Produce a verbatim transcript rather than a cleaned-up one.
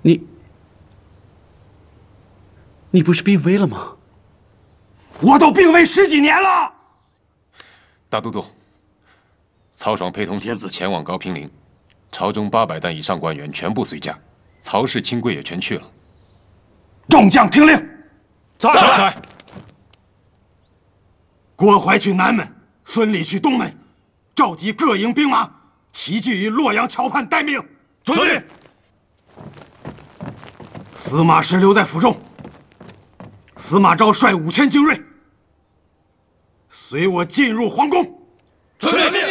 你，你不是病危了吗？ 我都病危十几年了。 大都督，曹爽陪同天子前往高平陵，朝中八百担以上官员全部随驾，曹氏亲贵也全去了。 众将听令， 在。在。 郭淮去南门，孙礼去东门，召集各营兵马，齐聚于洛阳桥畔待命。 遵令。 司马师留在府中，司马昭率五千精锐，随我进入皇宫。 遵命。